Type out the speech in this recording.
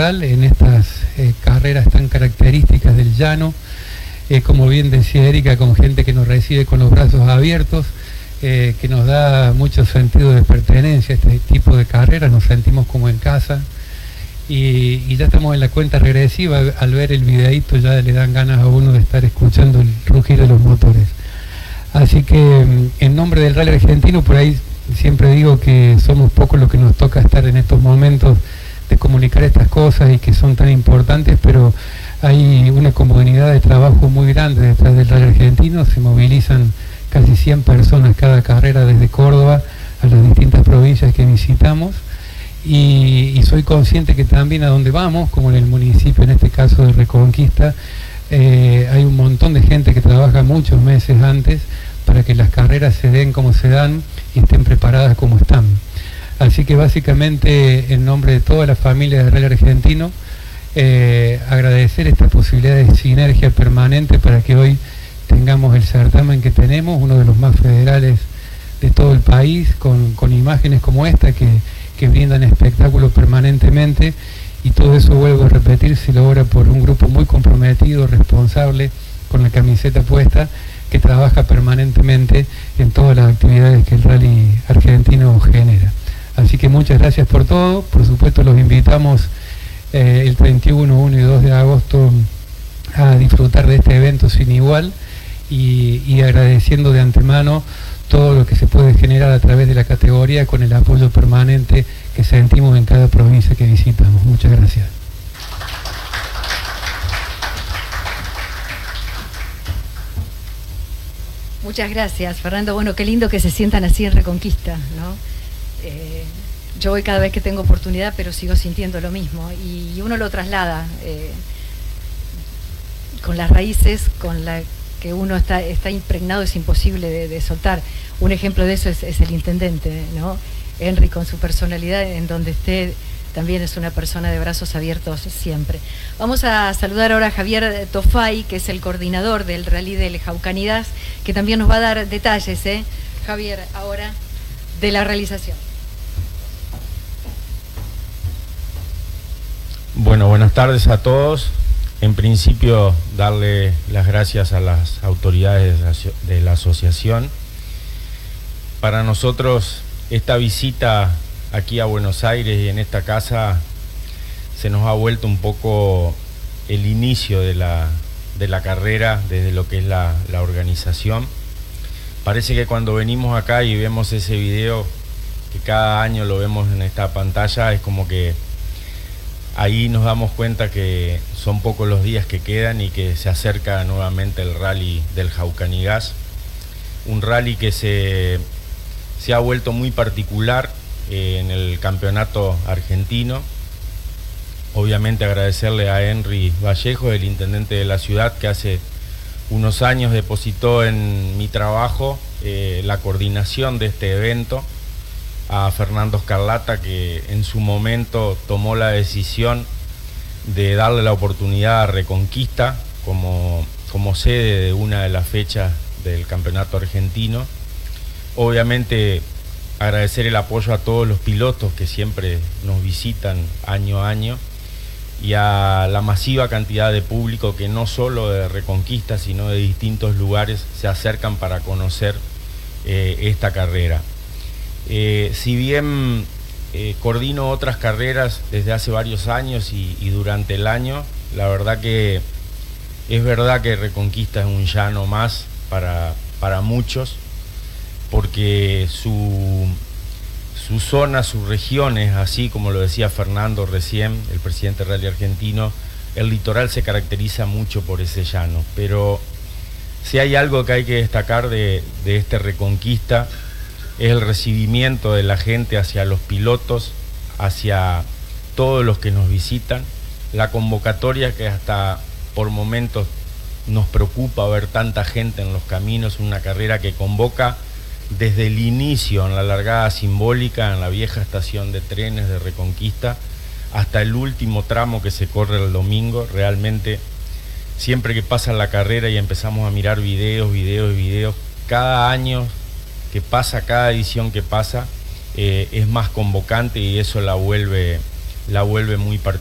Parral en estas carreras tan características del llano, como bien decía Erika, con gente que nos recibe con los brazos abiertos, que nos da mucho sentido de pertenencia a este tipo de carreras, nos sentimos como en casa y ya estamos en la cuenta regresiva. Al ver el videíto ya le dan ganas a uno de estar escuchando el rugir de los motores. Así que en nombre del Rally Argentino, por ahí siempre digo que somos pocos los que nos toca estar en estos momentos de comunicar estas cosas y que son tan importantes, pero hay una comunidad de trabajo muy grande detrás del Rally Argentino. Se movilizan casi 100 personas cada carrera desde Córdoba a las distintas provincias que visitamos, y soy consciente que también a donde vamos, como en el municipio, en este caso de Reconquista, hay un montón de gente que trabaja muchos meses antes para que las carreras se den como se dan y estén preparadas como están. Así que básicamente, en nombre de toda la familia de Rally Argentino, agradecer esta posibilidad de sinergia permanente para que hoy tengamos el certamen que tenemos, uno de los más federales de todo el país, con imágenes como esta que brindan espectáculo permanentemente, y todo eso, vuelvo a repetir, se logra por un grupo muy comprometido, responsable, con la camiseta puesta, que trabaja permanentemente en todas las actividades que el Rally Argentino genera. Así que muchas gracias por todo. Por supuesto los invitamos el 31, 1 y 2 de agosto a disfrutar de este evento sin igual, y agradeciendo de antemano todo lo que se puede generar a través de la categoría con el apoyo permanente que sentimos en cada provincia que visitamos. Muchas gracias. Muchas gracias, Fernando. Bueno, qué lindo que se sientan así en Reconquista, ¿no? Yo voy cada vez que tengo oportunidad, pero sigo sintiendo lo mismo, y uno lo traslada con las raíces con la que uno está impregnado, es imposible de soltar. Un ejemplo de eso es el intendente, ¿no? Henry, con su personalidad, en donde esté, también es una persona de brazos abiertos siempre. Vamos a saludar ahora a Javier Tofay, que es el coordinador del Rally del Jaucanidas, que también nos va a dar detalles, Javier, ahora, de la realización. Bueno, buenas tardes a todos. En principio, darle las gracias a las autoridades de la asociación. Para nosotros, esta visita aquí a Buenos Aires y en esta casa se nos ha vuelto un poco el inicio de la carrera desde lo que es la organización. Parece que cuando venimos acá y vemos ese video, que cada año lo vemos en esta pantalla, es como que ahí nos damos cuenta que son pocos los días que quedan y que se acerca nuevamente el Rally del Jaucanigas. Un rally que se ha vuelto muy particular en el campeonato argentino. Obviamente agradecerle a Henry Vallejo, el intendente de la ciudad, que hace unos años depositó en mi trabajo la coordinación de este evento. A Fernando Scarlata, que en su momento tomó la decisión de darle la oportunidad a Reconquista como sede de una de las fechas del campeonato argentino. Obviamente agradecer el apoyo a todos los pilotos que siempre nos visitan año a año, y a la masiva cantidad de público que no solo de Reconquista, sino de distintos lugares se acercan para conocer esta carrera. Si bien coordino otras carreras desde hace varios años y durante el año, la verdad que es verdad que Reconquista es un llano más para muchos, porque su zona, sus regiones, así como lo decía Fernando recién, el presidente del Rally Argentino, el litoral se caracteriza mucho por ese llano. Pero si hay algo que hay que destacar de este Reconquista, es el recibimiento de la gente hacia los pilotos, hacia todos los que nos visitan, la convocatoria que hasta por momentos nos preocupa ver tanta gente en los caminos, una carrera que convoca desde el inicio, en la largada simbólica, en la vieja estación de trenes de Reconquista, hasta el último tramo que se corre el domingo. Realmente, siempre que pasa la carrera y empezamos a mirar videos, cada año que pasa, cada edición que pasa, es más convocante, y eso la vuelve muy particular.